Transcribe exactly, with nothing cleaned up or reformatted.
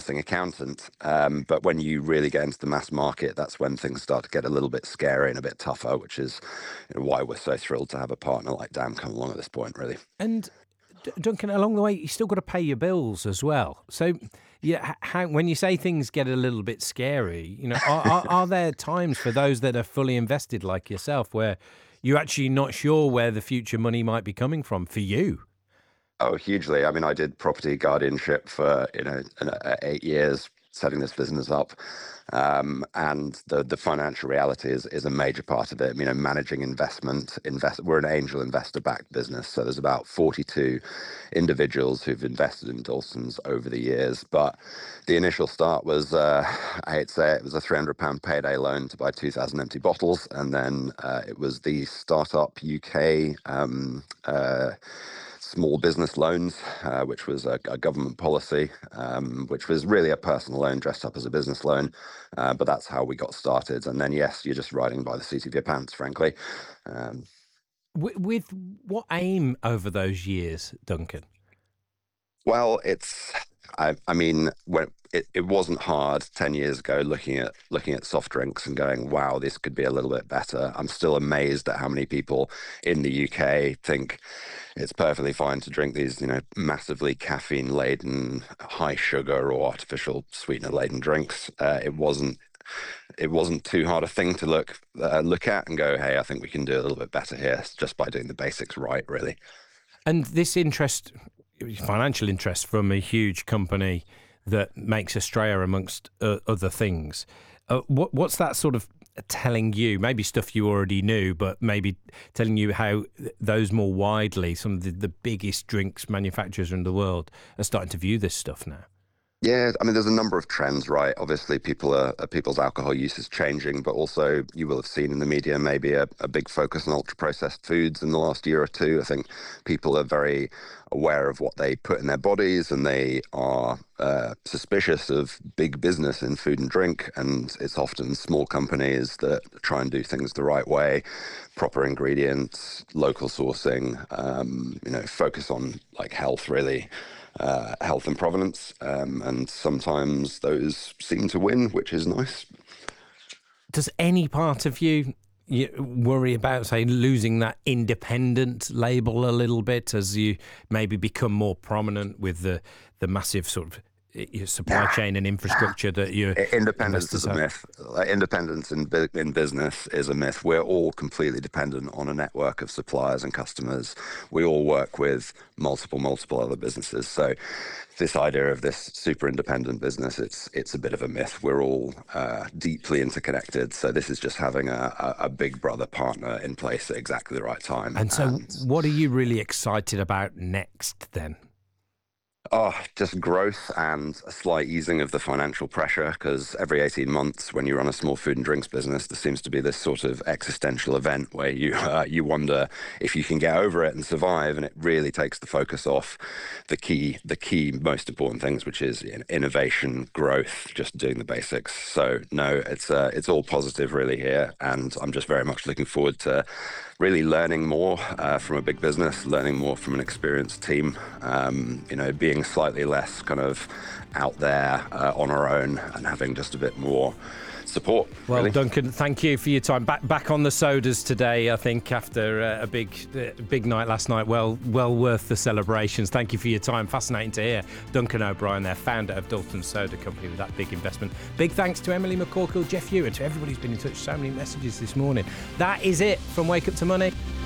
promising accountant. Um, but when you really get into the mass market, that's when things start to get a little bit scary and a bit tougher, which is you know, why we're so thrilled to have a partner like D A M come along at this point, really. And D- Duncan, along the way, you still got to pay your bills as well. So, yeah, h- how, when you say things get a little bit scary, you know, are, are, are there times for those that are fully invested like yourself where you're actually not sure where the future money might be coming from for you? Oh, hugely. I mean, I did property guardianship for, you know, an, uh, eight years setting this business up. Um, and the the financial reality is is a major part of it. You know, managing investment, invest. We're an angel investor backed business, so there's about forty-two individuals who've invested in Dawson's over the years. But the initial start was, uh, I hate to say it, it was a three hundred pound payday loan to buy two thousand empty bottles, and then uh, it was the startup U K. Um, uh, small business loans, uh, which was a, a government policy, um, which was really a personal loan dressed up as a business loan. Uh, but that's how we got started. And then, yes, you're just riding by the seat of your pants, frankly. Um, With, with what aim over those years, Duncan? well, it's, I, I mean, when it, it wasn't hard ten years ago looking at looking at soft drinks and going, wow, this could be a little bit better. I'm still amazed at how many people in the U K think it's perfectly fine to drink these, you know, massively caffeine laden, high sugar or artificial sweetener laden drinks. Uh, it wasn't it wasn't too hard a thing to look uh, look at and go, hey, I think we can do a little bit better here just by doing the basics right, really. And this interest, financial interest from a huge company that makes Australia amongst uh, other things. Uh, what, what's that sort of telling you? Maybe stuff you already knew, but maybe telling you how those more widely, some of the, the biggest drinks manufacturers in the world are starting to view this stuff now. Yeah, I mean, there's a number of trends, right? Obviously, people are, uh, people's alcohol use is changing, but also you will have seen in the media maybe a, a big focus on ultra-processed foods in the last year or two. I think people are very aware of what they put in their bodies, and they are uh, suspicious of big business in food and drink. And it's often small companies that try and do things the right way, proper ingredients, local sourcing, um, you know, focus on like health, really. Uh, health and provenance, um, and sometimes those seem to win, which is nice. Does any part of you, you worry about, say, losing that independent label a little bit as you maybe become more prominent with the, the massive sort of your supply chain and infrastructure that you independence is a myth. Like, independence in bu- in business is a myth. We're all completely dependent on a network of suppliers and customers. We all work with multiple multiple other businesses. So this idea of this super independent business, it's it's a bit of a myth. We're all uh, deeply interconnected. So this is just having a, a, a big brother partner in place at exactly the right time. And so and, what are you really excited about next then? Oh, just growth and a slight easing of the financial pressure, because every eighteen months when you run a small food and drinks business, there seems to be this sort of existential event where you uh, you wonder if you can get over it and survive, and it really takes the focus off the key, the key most important things, which is innovation, growth, just doing the basics. So no, it's uh, it's all positive really here, and I'm just very much looking forward to really learning more uh, from a big business, learning more from an experienced team, um, you know, being slightly less kind of out there uh, on our own and having just a bit more support. Well, really. Duncan, thank you for your time. Back back on the sodas today, I think, after uh, a big uh, big night last night. Well, well worth the celebrations. Thank you for your time. Fascinating to hear. Duncan O'Brien there, founder of Dalton Soda Company with that big investment. Big thanks to Emily McCorkle, Jeff Hewitt, to everybody who's been in touch. So many messages this morning. That is it from Wake Up to Money.